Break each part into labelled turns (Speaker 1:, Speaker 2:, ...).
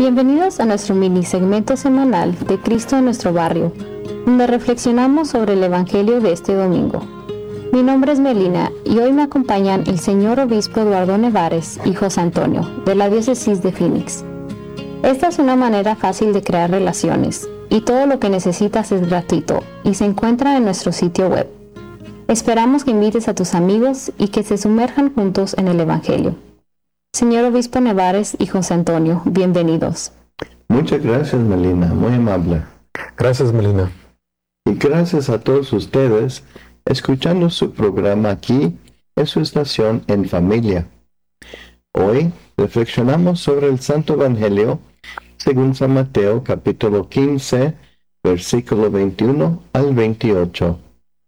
Speaker 1: Bienvenidos a nuestro mini segmento semanal de Cristo en nuestro barrio, donde reflexionamos sobre el Evangelio de este domingo. Mi nombre es Melina y hoy me acompañan el señor obispo Eduardo Nevares y José Antonio, de la diócesis de Phoenix. Esta es una manera fácil de crear relaciones y todo lo que necesitas es gratuito y se encuentra en nuestro sitio web. Esperamos que invites a tus amigos y que se sumerjan juntos en el Evangelio. Señor obispo Nevares y José Antonio, bienvenidos.
Speaker 2: Muchas gracias, Melina, muy amable.
Speaker 3: Gracias, Melina.
Speaker 2: Y gracias a todos ustedes escuchando su programa aquí en su estación En Familia. Hoy reflexionamos sobre el Santo Evangelio según San Mateo, capítulo 15, versículo 21 al 28.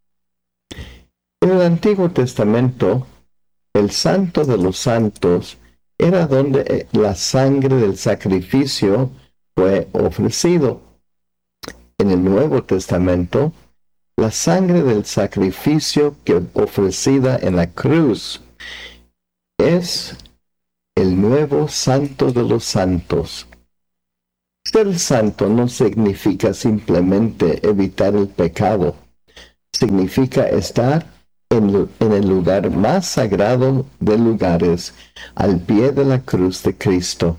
Speaker 2: En el Antiguo Testamento, el Santo de los Santos era donde la sangre del sacrificio fue ofrecido. En el Nuevo Testamento, la sangre del sacrificio que ofrecida en la cruz es el nuevo Santo de los Santos. Ser santo no significa simplemente evitar el pecado. Significa estar en el lugar más sagrado de lugares, al pie de la cruz de Cristo.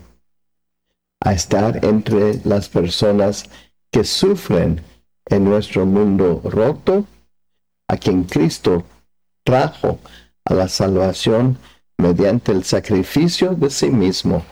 Speaker 2: A estar entre las personas que sufren en nuestro mundo roto, a quien Cristo trajo a la salvación mediante el sacrificio de sí mismo.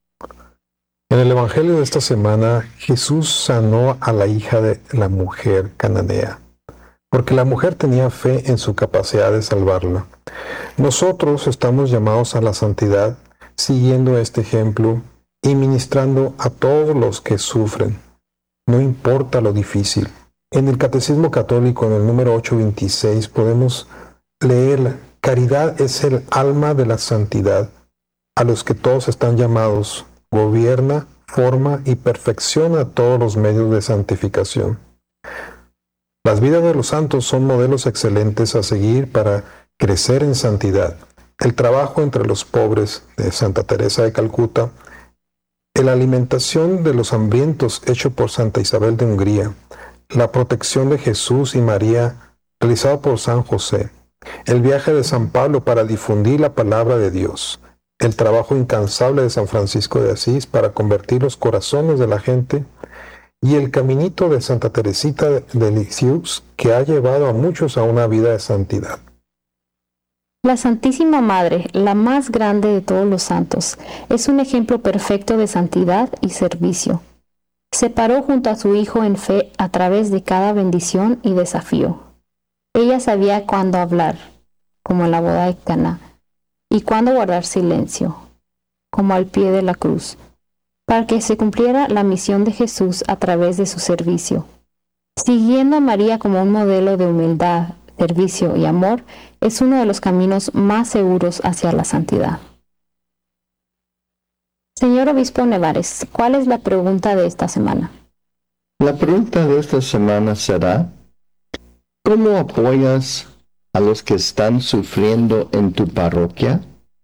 Speaker 3: En el Evangelio de esta semana, Jesús sanó a la hija de la mujer cananea, porque la mujer tenía fe en su capacidad de salvarla. Nosotros estamos llamados a la santidad, siguiendo este ejemplo y ministrando a todos los que sufren, no importa lo difícil. En el Catecismo Católico, en el número 826, podemos leer: caridad es el alma de la santidad, a los que todos están llamados, gobierna, forma y perfecciona todos los medios de santificación. Las vidas de los santos son modelos excelentes a seguir para crecer en santidad. El trabajo entre los pobres de Santa Teresa de Calcuta, la alimentación de los hambrientos hecho por Santa Isabel de Hungría, la protección de Jesús y María realizado por San José, el viaje de San Pablo para difundir la palabra de Dios, el trabajo incansable de San Francisco de Asís para convertir los corazones de la gente, y el caminito de Santa Teresita de Lisieux, que ha llevado a muchos a una vida de santidad.
Speaker 1: La Santísima Madre, la más grande de todos los santos, es un ejemplo perfecto de santidad y servicio. Se paró junto a su Hijo en fe a través de cada bendición y desafío. Ella sabía cuándo hablar, como en la boda de Caná, y cuándo guardar silencio, como al pie de la cruz, para que se cumpliera la misión de Jesús a través de su servicio. Siguiendo a María como un modelo de humildad, servicio y amor, es uno de los caminos más seguros hacia la santidad. Señor obispo Nevares, ¿cuál es la pregunta de esta semana?
Speaker 2: La pregunta de esta semana será: ¿cómo apoyas a los que están sufriendo en tu parroquia?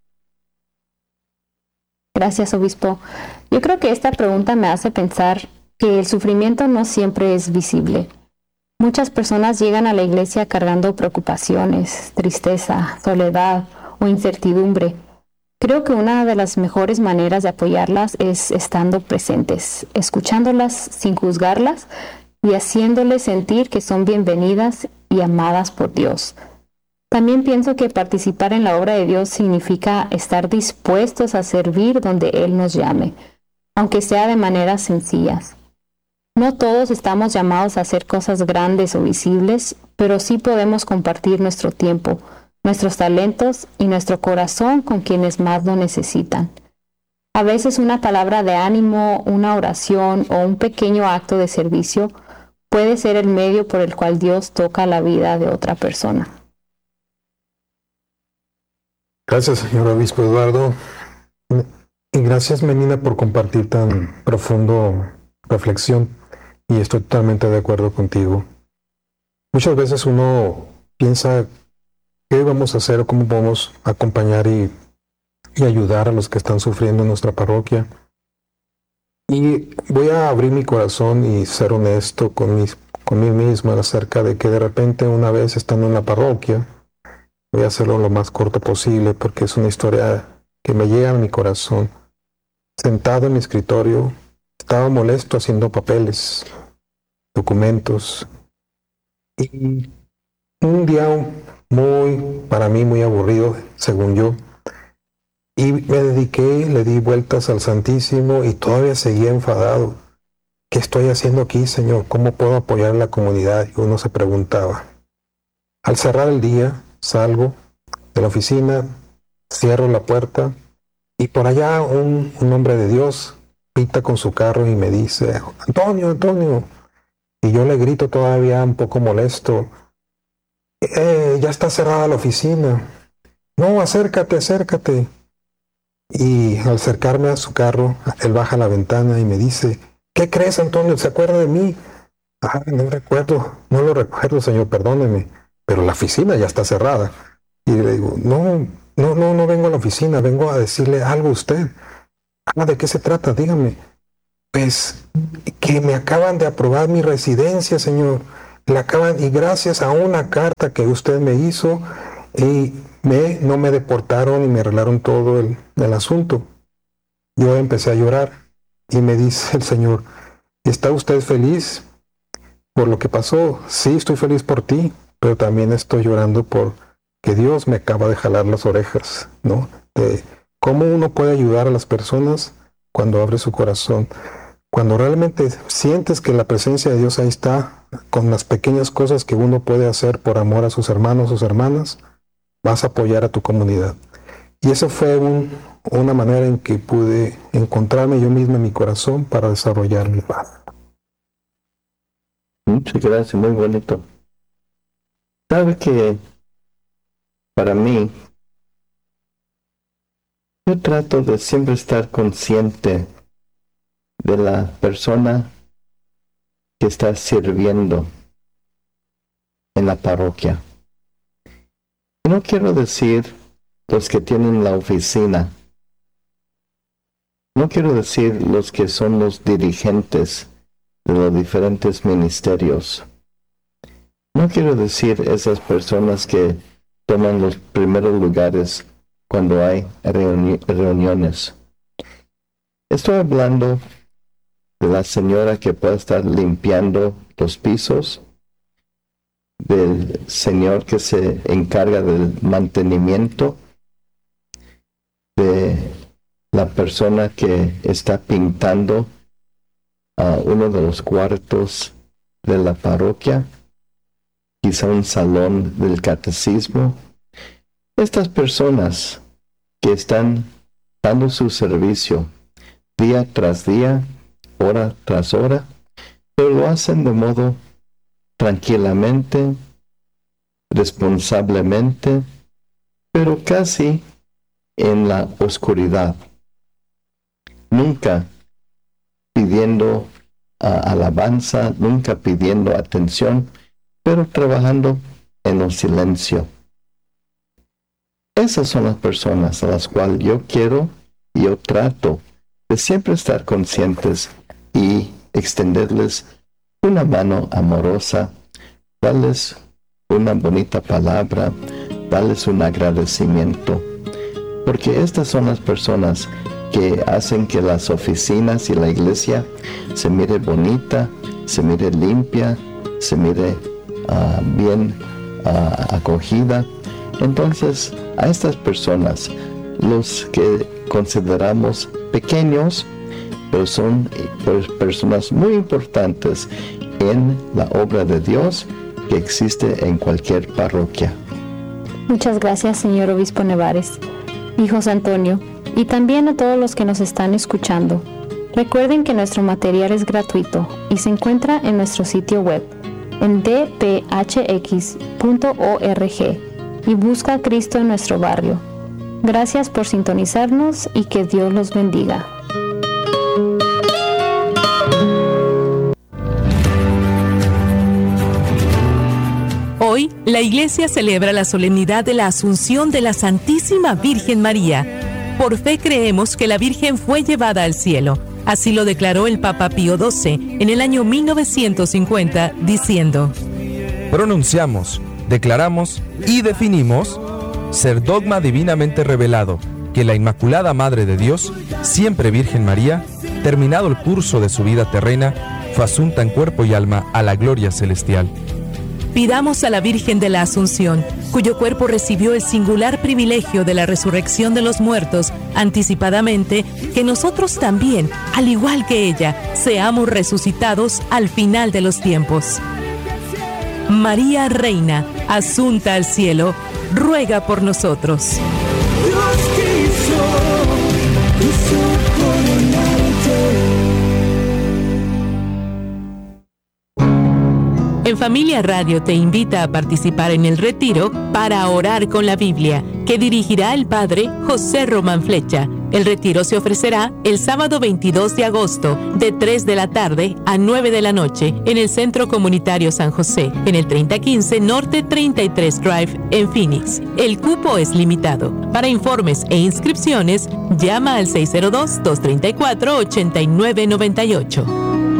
Speaker 1: Gracias, obispo. Yo creo que esta pregunta me hace pensar que el sufrimiento no siempre es visible. Muchas personas llegan a la iglesia cargando preocupaciones, tristeza, soledad o incertidumbre. Creo que una de las mejores maneras de apoyarlas es estando presentes, escuchándolas sin juzgarlas y haciéndoles sentir que son bienvenidas y amadas por Dios. También pienso que participar en la obra de Dios significa estar dispuestos a servir donde Él nos llame, aunque sea de maneras sencillas. No todos estamos llamados a hacer cosas grandes o visibles, pero sí podemos compartir nuestro tiempo, nuestros talentos y nuestro corazón con quienes más lo necesitan. A veces una palabra de ánimo, una oración o un pequeño acto de servicio puede ser el medio por el cual Dios toca la vida de otra persona.
Speaker 3: Gracias, señor obispo Eduardo. Y gracias, Melina, por compartir tan profundo reflexión. Y estoy totalmente de acuerdo contigo. Muchas veces uno piensa qué vamos a hacer o cómo podemos acompañar y ayudar a los que están sufriendo en nuestra parroquia. Y voy a abrir mi corazón y ser honesto con mí mismo acerca de que de repente una vez estando en la parroquia, voy a hacerlo lo más corto posible porque es una historia que me llega a mi corazón. Sentado en mi escritorio, estaba molesto haciendo papeles, documentos, y un día para mí muy aburrido, según yo, y me dediqué, le di vueltas al Santísimo y todavía seguía enfadado. ¿Qué estoy haciendo aquí, Señor? ¿Cómo puedo apoyar a la comunidad? Y uno se preguntaba. Al cerrar el día, salgo de la oficina, cierro la puerta y por allá un hombre de Dios pita con su carro y me dice, Antonio, Antonio. Y yo le grito todavía un poco molesto, ya está cerrada la oficina. No, acércate, acércate. Y al acercarme a su carro, él baja la ventana y me dice, ¿qué crees, Antonio? ¿Se acuerda de mí? No lo recuerdo, señor, perdóneme, pero la oficina ya está cerrada. Y le digo, no vengo a la oficina, vengo a decirle algo a usted. ¿De qué se trata? Dígame. Pues que me acaban de aprobar mi residencia, señor. Y gracias a una carta que usted me hizo, no me deportaron y me arreglaron todo el asunto. Yo empecé a llorar y me dice el Señor, ¿está usted feliz por lo que pasó? Sí, estoy feliz por ti, pero también estoy llorando por que Dios me acaba de jalar las orejas, ¿no? De cómo uno puede ayudar a las personas cuando abre su corazón. Cuando realmente sientes que la presencia de Dios ahí está, con las pequeñas cosas que uno puede hacer por amor a sus hermanos, sus hermanas, vas a apoyar a tu comunidad. Y eso fue una manera en que pude encontrarme yo mismo en mi corazón para desarrollar mi paz.
Speaker 2: Muchas gracias, muy bonito. Sabe que para mí, yo trato de siempre estar consciente de la persona que está sirviendo en la parroquia. No quiero decir los que tienen la oficina. No quiero decir los que son los dirigentes de los diferentes ministerios. No quiero decir esas personas que toman los primeros lugares cuando hay reuniones. Estoy hablando de la señora que puede estar limpiando los pisos, del señor que se encarga del mantenimiento, de la persona que está pintando uno de los cuartos de la parroquia, quizá un salón del catecismo. Estas personas que están dando su servicio día tras día, hora tras hora, pero lo hacen de modo tranquilamente, responsablemente, pero casi en la oscuridad. Nunca pidiendo alabanza, nunca pidiendo atención, pero trabajando en el silencio. Esas son las personas a las cuales yo trato de siempre estar conscientes y extenderles una mano amorosa, darles una bonita palabra, darles un agradecimiento, porque estas son las personas que hacen que las oficinas y la iglesia se mire bonita, se mire limpia, se mire bien acogida. Entonces, a estas personas, los que consideramos pequeños, pero son personas muy importantes en la obra de Dios que existe en cualquier parroquia.
Speaker 1: Muchas gracias, señor Obispo Nevares y José Antonio, y también a todos los que nos están escuchando. Recuerden que nuestro material es gratuito y se encuentra en nuestro sitio web en dphx.org y busca a Cristo en nuestro barrio. Gracias por sintonizarnos y que Dios los bendiga.
Speaker 4: Hoy, la Iglesia celebra la solemnidad de la Asunción de la Santísima Virgen María. Por fe creemos que la Virgen fue llevada al cielo. Así lo declaró el Papa Pío XII en el año 1950, diciendo:
Speaker 5: pronunciamos, declaramos y definimos ser dogma divinamente revelado que la Inmaculada Madre de Dios, siempre Virgen María, terminado el curso de su vida terrena, fue asunta en cuerpo y alma a la gloria celestial.
Speaker 4: Pidamos a la Virgen de la Asunción, cuyo cuerpo recibió el singular privilegio de la resurrección de los muertos anticipadamente, que nosotros también, al igual que ella, seamos resucitados al final de los tiempos. María Reina, asunta al cielo, ruega por nosotros. En Familia Radio te invita a participar en el retiro para orar con la Biblia, que dirigirá el Padre José Román Flecha. El retiro se ofrecerá el sábado 22 de agosto, de 3 de la tarde a 9 de la noche, en el Centro Comunitario San José, en el 3015 Norte 33 Drive, en Phoenix. El cupo es limitado. Para informes e inscripciones, llama al 602-234-8998.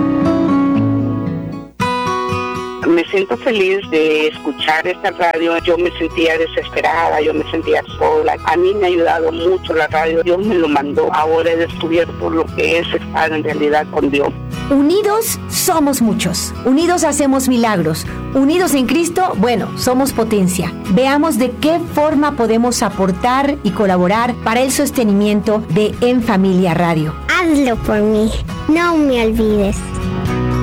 Speaker 6: Me siento feliz de escuchar esta radio. Yo me sentía desesperada, yo me sentía sola. A mí me ha ayudado mucho la radio. Dios me lo mandó. Ahora he descubierto lo que es estar en realidad con Dios.
Speaker 7: Unidos somos muchos. Unidos hacemos milagros. Unidos en Cristo, bueno, somos potencia. Veamos de qué forma podemos aportar y colaborar para el sostenimiento de En Familia Radio.
Speaker 8: Hazlo por mí. No me olvides.